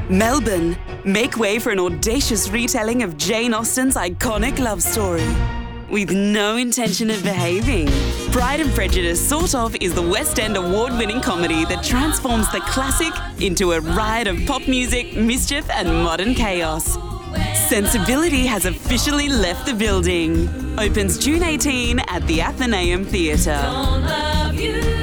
Melbourne, make way for an audacious retelling of Jane Austen's iconic love story. With no intention of behaving. Pride and Prejudice Sort Of is the West End award-winning comedy that transforms the classic into a riot of pop music, mischief and modern chaos. Sensibility has officially left the building. Opens June 18 at the Athenaeum Theatre.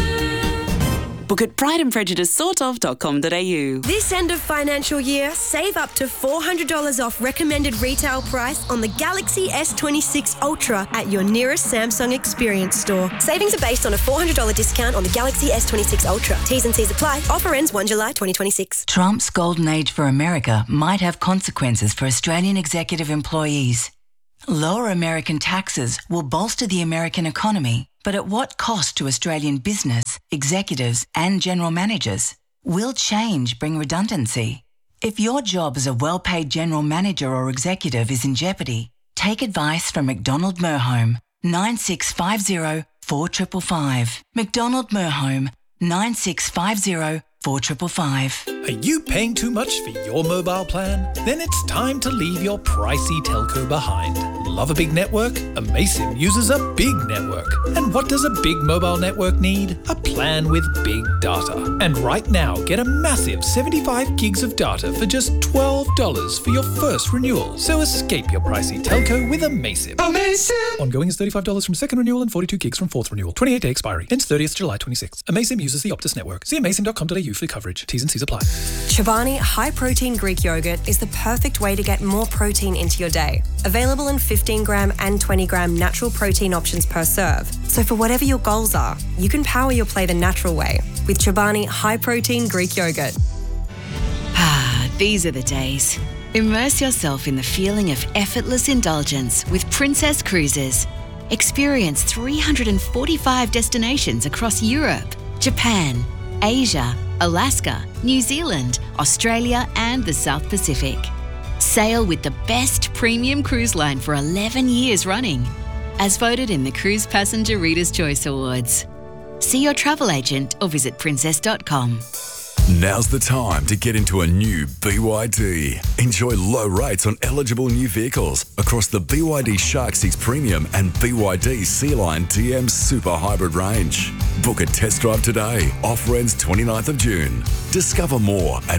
Book at prideandprejudicesortof.com.au. This end of financial year, save up to $400 off recommended retail price on the Galaxy S26 Ultra at your nearest Samsung Experience store. Savings are based on a $400 discount on the Galaxy S26 Ultra. T's and C's apply. Offer ends 1 July 2026. Trump's golden age for America might have consequences for Australian executive employees. Lower American taxes will bolster the American economy, but at what cost to Australian business, executives and general managers? Will change bring redundancy? If your job as a well-paid general manager or executive is in jeopardy, take advice from McDonald Merhome, 9650 4555. McDonald Merhome, 9650 4555. Are you paying too much for your mobile plan? Then it's time to leave your pricey telco behind. Love a big network? Amaysim uses a big network. And what does a big mobile network need? A plan with big data. And right now, get a massive 75 gigs of data for just $12 for your first renewal. So escape your pricey telco with Amaysim. Amaysim! Ongoing is $35 from second renewal and 42 gigs from fourth renewal. 28-day expiry. Ends 30th July 26. Amaysim uses the Optus network. See amaysim.com.au for coverage. T's and C's apply. Chobani High Protein Greek Yogurt is the perfect way to get more protein into your day. Available in 15 gram and 20 gram natural protein options per serve. So for whatever your goals are, you can power your play the natural way with Chobani High Protein Greek Yogurt. These are the days. Immerse yourself in the feeling of effortless indulgence with Princess Cruises. Experience 345 destinations across Europe, Japan, Asia, Alaska, New Zealand, Australia and the South Pacific. Sail with the best premium cruise line for 11 years running, as voted in the Cruise Passenger Reader's Choice Awards. See your travel agent or visit princess.com. Now's the time to get into a new BYD. Enjoy low rates on eligible new vehicles across the BYD Shark 6 Premium and BYD Sea-Line DM Super Hybrid range. Book a test drive today. Offer ends 29th of June. Discover more at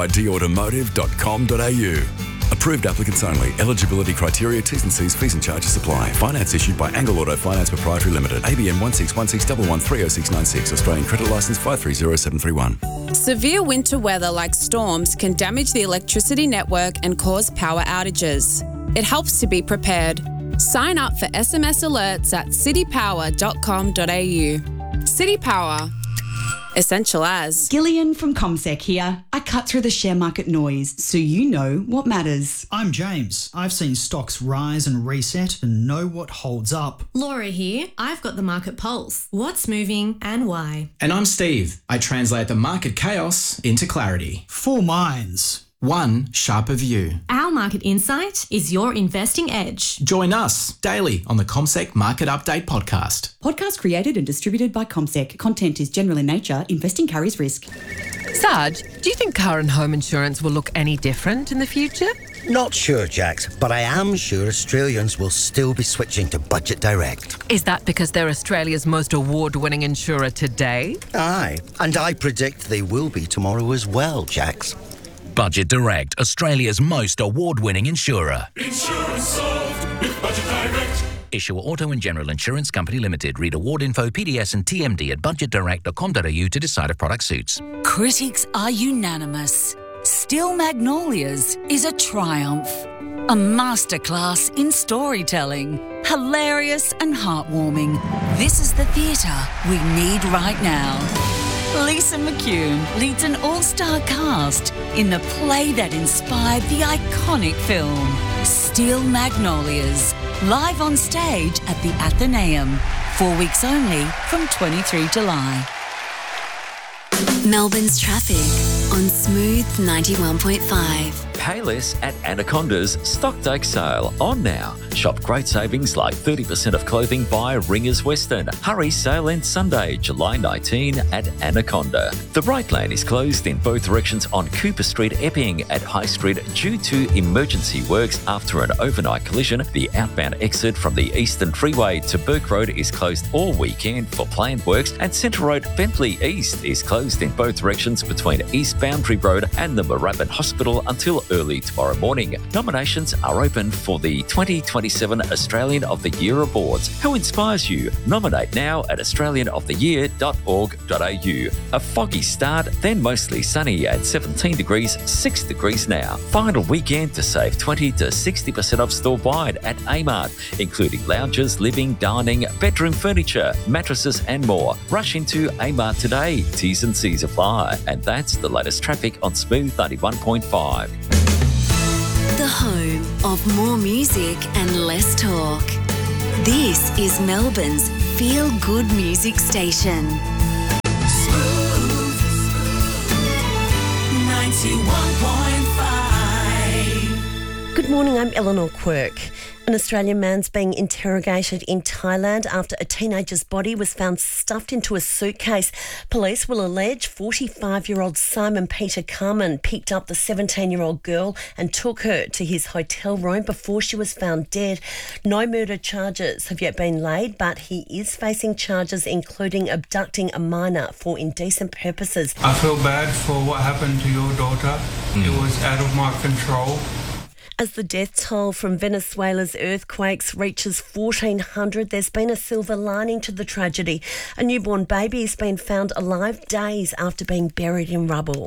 bydautomotive.com.au. Approved applicants only. Eligibility criteria, T's and C's, fees and charges apply. Finance issued by Angle Auto Finance Proprietary Limited. ABN 16161130696. Australian credit licence 530731. Severe winter weather like storms can damage the electricity network and cause power outages. It helps to be prepared. Sign up for SMS alerts at citypower.com.au. City Power. Essential as. Gillian from CommSec here. I cut through the share market noise so you know what matters. I'm James. I've seen stocks rise and reset and know what holds up. Laura here. I've got the market pulse. What's moving and why? And I'm Steve. I translate the market chaos into clarity. 4 minds. One sharper view. Our market insight is your investing edge. Join us daily on the CommSec Market Update podcast. Podcast created and distributed by CommSec. Content is general in nature. Investing carries risk. Saj, do you think car and home insurance will look any different in the future? Not sure, Jax, but I am sure Australians will still be switching to Budget Direct. Is that because they're Australia's most award-winning insurer today? Aye, and I predict they will be tomorrow as well, Jax. Budget Direct, Australia's most award-winning insurer. Insurance solved with Budget Direct. Issuer Auto and General Insurance Company Limited. Read award info, PDS and TMD at budgetdirect.com.au to decide if product suits. Critics are unanimous. Still Magnolias is a triumph. A masterclass in storytelling. Hilarious and heartwarming. This is the theatre we need right now. Lisa McCune leads an all-star cast in the play that inspired the iconic film, Steel Magnolias, live on stage at the Athenaeum, 4 weeks only from 23 July. Melbourne's traffic on Smooth 91.5. Pay less at Anaconda's Stocktake sale on now. Shop great savings like 30% off clothing by Ringers Western. Hurry sale ends Sunday, July 19 at Anaconda. The right lane is closed in both directions on Cooper Street, Epping at High Street due to emergency works after an overnight collision. The outbound exit from the Eastern Freeway to Burke Road is closed all weekend for planned works, and Centre Road Bentley East is closed in both directions between East Boundary Road and the Moorabbin Hospital until early tomorrow morning. Nominations are open for the 2027 Australian of the Year Awards. Who inspires you? Nominate now at australianoftheyear.org.au. A foggy start, then mostly sunny at 17 degrees, 6 degrees now. Final weekend to save 20 to 60% off store-wide at Amart, including lounges, living, dining, bedroom furniture, mattresses and more. Rush into Amart today. T's and C's apply. And that's the latest traffic on Smooth 91.5. The home of more music and less talk. This is Melbourne's feel-good music station. Smooth 91.5. Good morning, I'm Eleanor Quirk. An Australian man's being interrogated in Thailand after a teenager's body was found stuffed into a suitcase. Police will allege 45-year-old Simon Peter Carmen picked up the 17-year-old girl and took her to his hotel room before she was found dead. No murder charges have yet been laid, but he is facing charges including abducting a minor for indecent purposes. I feel bad for what happened to your daughter. It was out of my control. As the death toll from Venezuela's earthquakes reaches 1,400, there's been a silver lining to the tragedy. A newborn baby has been found alive days after being buried in rubble.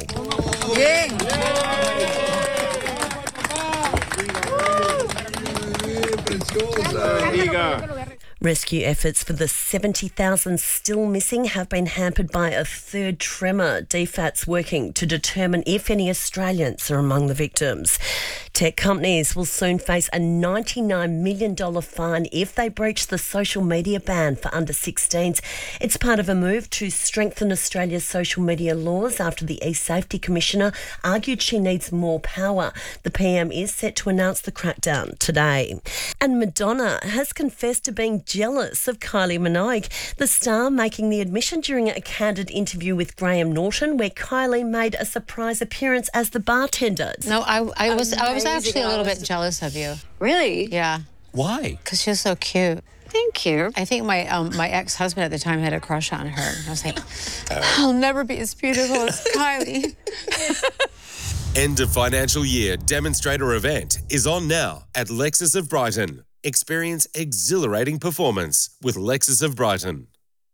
Rescue efforts for the 70,000 still missing have been hampered by a third tremor. DFAT's working to determine if any Australians are among the victims. Tech companies will soon face a $99 million fine if they breach the social media ban for under 16s. It's part of a move to strengthen Australia's social media laws after the eSafety Commissioner argued she needs more power. The PM is set to announce the crackdown today. And Madonna has confessed to being jealous of Kylie Minogue, the star making the admission during a candid interview with Graham Norton, where Kylie made a surprise appearance as the bartender. No, I was actually a little bit jealous of you. Really? Yeah. Why? Because you're so cute. Thank you. I think my ex-husband at the time had a crush on her. I was like, I'll never be as beautiful as Kylie. End of financial year demonstrator event is on now at Lexus of Brighton. Experience exhilarating performance with Lexus of Brighton.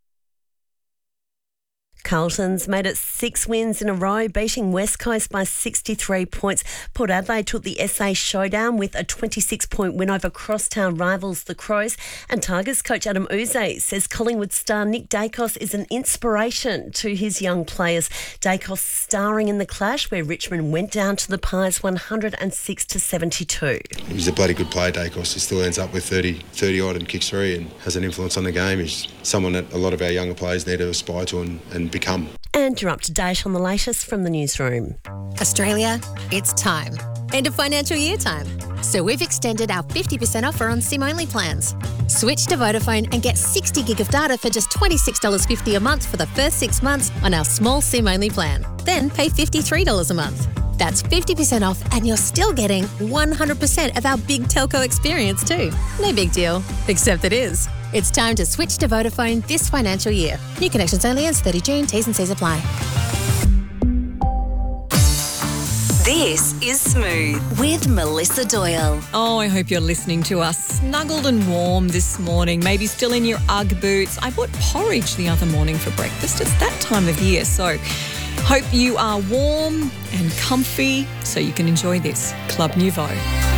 Carlton's made it 6 wins in a row, beating West Coast by 63 points. Port Adelaide took the SA showdown with a 26-point win over crosstown rivals the Crows. And Tigers coach Adam Uze says Collingwood star Nick Dacos is an inspiration to his young players. Dacos starring in the clash where Richmond went down to the Pies 106-72. He's a bloody good player, Dacos. He still ends up with 30-odd and kicks 3 and has an influence on the game. He's someone that a lot of our younger players need to aspire to and become. And you're up to date on the latest from the newsroom. Australia, it's time. End of financial year time. So we've extended our 50% offer on SIM-only plans. Switch to Vodafone and get 60 gig of data for just $26.50 a month for the first 6 months on our small SIM-only plan. Then pay $53 a month. That's 50% off and you're still getting 100% of our big telco experience too. No big deal, except it is. It's time to switch to Vodafone this financial year. New connections only ends 30 June. T's and C's apply. This is Smooth with Melissa Doyle. Oh, I hope you're listening to us snuggled and warm this morning, maybe still in your Ugg boots. I bought porridge the other morning for breakfast. It's that time of year, so hope you are warm and comfy so you can enjoy this Club Nouveau.